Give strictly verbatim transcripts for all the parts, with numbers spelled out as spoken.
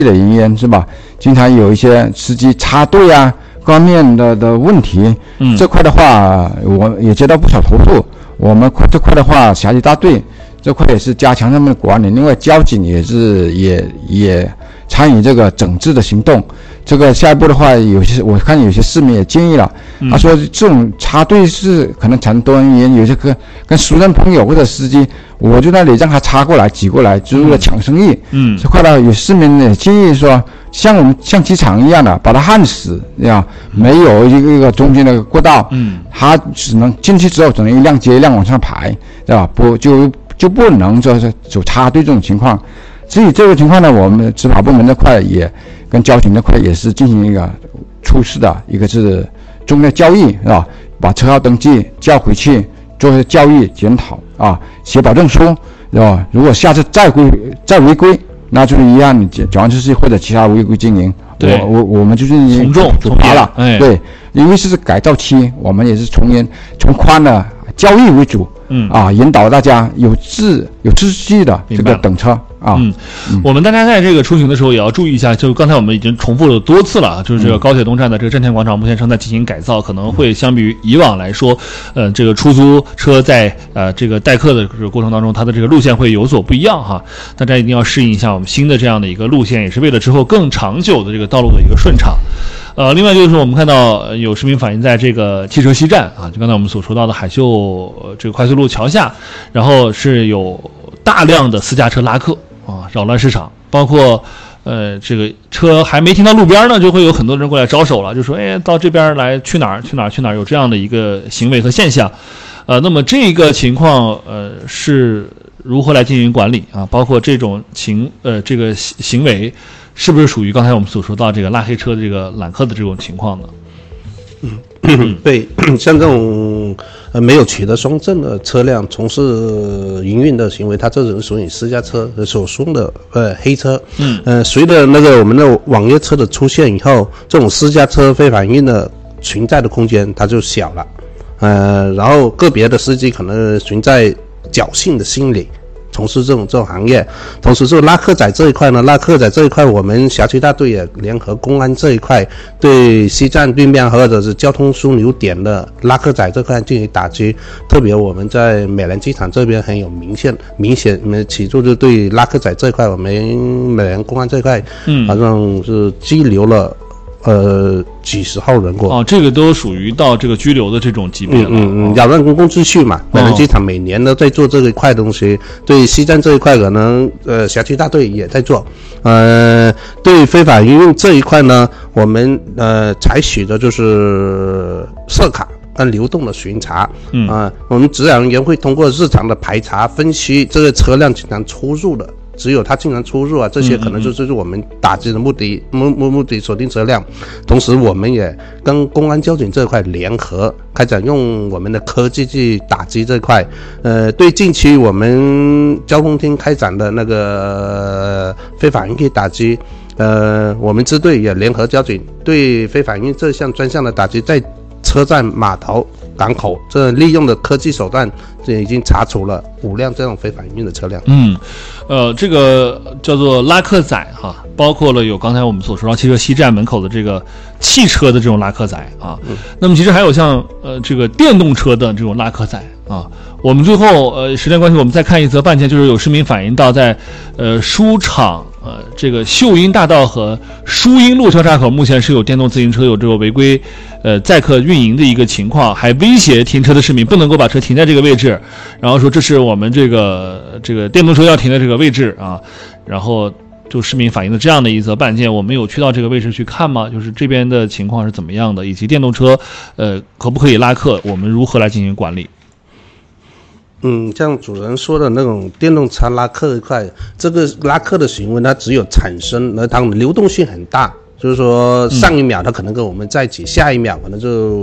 的人员是吧？经常有一些司机插队啊，各方面的的问题。嗯，这块的话，我也接到不少投诉。我们这块的话，辖区大队这块也是加强他们的管理。另外，交警也是也也参与这个整治的行动。这个下一步的话，有些我看有些市民也建议了，嗯、他说这种插队是可能很多人员有些跟跟熟人朋友或者司机，我就那里让他插过来挤过来，就是为了抢生意。嗯，这块呢有市民也建议说，像我们像机场一样的把它焊死，这样没有一个一个中间的过道，嗯，他只能进去之后只能一辆接一辆往上排，对吧？不就就不能就是走插队这种情况。至于这个情况呢，我们执法部门这块也跟交警这块也是进行一个初次的一个是中间教育，是吧？把车号登记叫回去，做教育检讨啊，写保证书，是吧？如果下次再违再违规，那就是一样缴缴完出去或者其他违规经营，我我我们就是从重处罚了。哎，对，因为是改造期，我们也是从严从宽的教育为主。嗯啊，引导大家有秩有秩序的这个等车啊。 嗯，嗯我们大家在这个出行的时候也要注意一下，就刚才我们已经重复了多次了，就是这个高铁东站的这个站前广场目前正在进行改造，可能会相比于以往来说，呃，这个出租车在呃这个代客的这个过程当中，它的这个路线会有所不一样哈。大家一定要适应一下我们新的这样的一个路线，也是为了之后更长久的这个道路的一个顺畅。呃，另外就是我们看到有市民反映，在这个汽车西站啊，就刚才我们所说到的海秀、呃、这个快速路桥下，然后是有大量的私家车拉客啊，扰乱市场，包括呃这个车还没停到路边呢，就会有很多人过来招手了，就说哎，到这边来去哪儿去哪儿去哪儿，有这样的一个行为和现象。呃，那么这个情况呃是如何来进行管理啊？包括这种情呃这个行为。是不是属于刚才我们所说到这个拉黑车的这个揽客的这种情况呢？ 嗯，对，像这种呃没有取得双证的车辆从事营运的行为，它这种属于私家车所说的呃黑车。嗯，呃，随着那个我们的网约车的出现以后，这种私家车非法营运的存在的空间它就小了。呃，然后个别的司机可能存在侥幸的心理。从事这种这种行业，同时就拉客仔这一块呢，拉客仔这一块，我们辖区大队也联合公安这一块，对西站对面或者是交通枢纽点的拉客仔这块进行打击。特别我们在美兰机场这边很有明显明显，我们起初就对拉客仔这一块，我们美兰公安这一块，嗯，好像是拘留了。呃，几十号人过哦，这个都属于到这个拘留的这种级别了。 嗯嗯，扰乱公共秩序嘛。美兰机场每年都在做这一块东西，对西站这一块可能呃辖区大队也在做。呃，对非法营运这一块呢，我们呃采取的就是设卡跟流动的巡查。嗯啊、呃，我们治安人员会通过日常的排查分析这个车辆经常出入的。只有他经常出入啊，这些可能就是我们打击的目的，目目目的锁定车辆。同时，我们也跟公安交警这块联合开展，用我们的科技去打击这块。呃，对近期我们交通厅开展的那个非法营运打击，呃，我们支队也联合交警对非法营运这项专项的打击，在车站、码头、港口这利用的科技手段，这已经查处了五辆这种非法营运的车辆。 嗯，呃，这个叫做拉客仔哈，包括了有刚才我们所说到汽车西站门口的这个汽车的这种拉客仔啊。嗯、那么其实还有像呃这个电动车的这种拉客仔啊。我们最后呃时间关系，我们再看一则办件，就是有市民反映到在呃书场。呃，这个秀英大道和书英路交叉口目前是有电动自行车有这个违规，呃，载客运营的一个情况，还威胁停车的市民不能够把车停在这个位置，然后说这是我们这个这个电动车要停在这个位置啊，然后就市民反映的这样的一则办件，我们有去到这个位置去看吗？就是这边的情况是怎么样的，以及电动车呃可不可以拉客，我们如何来进行管理？ 嗯，像主人说的那种电动车拉客一块，这个拉客的行为它只有产生，而它流动性很大，就是说上一秒它可能跟我们在一起，下一秒可能就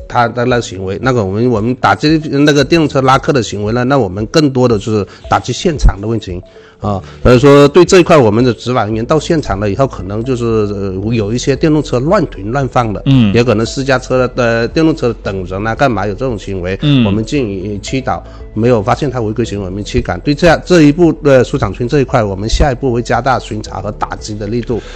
他的那行为，那个我们我们打击那个电动车拉客的行为呢，那我们更多的就是打击现场的问题啊。所以说对这一块，我们的执法人员到现场了以后，可能就是呃有一些电动车乱停乱放的，嗯，也可能私家车的、呃、电动车等人啊，干嘛有这种行为，嗯，我们进行驱导，没有发现他违规行为，我们驱赶。对这样这一步的出厂村这一块，我们下一步会加大巡查和打击的力度。